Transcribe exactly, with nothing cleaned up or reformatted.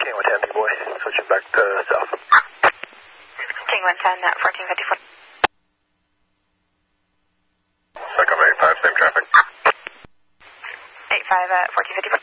King one ten, B-boy, switching back to south. King one ten at fourteen fifty-four. Second eight five, same traffic. eight five at fourteen fifty-four.